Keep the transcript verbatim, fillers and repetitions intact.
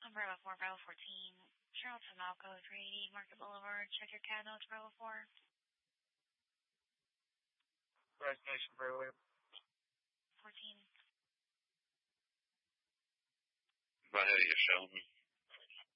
Bravo four, Bravo fourteen, Charlton Malco, three eighty Market Boulevard. Check your C A D notes, Bravo four. Destination Bravo fourteen. Go ahead, you show me.